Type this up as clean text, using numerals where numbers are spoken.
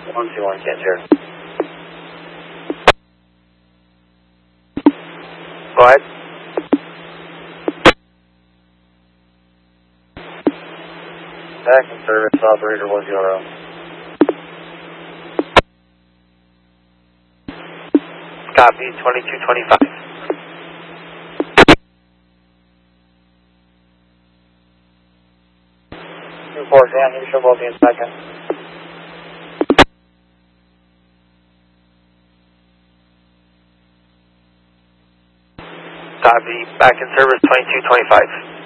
121, can't hear. Go ahead. Back in service, operator 1-0. Copy, 2225. 2-4, Dan, you should be in second. Copy, back in service 2225.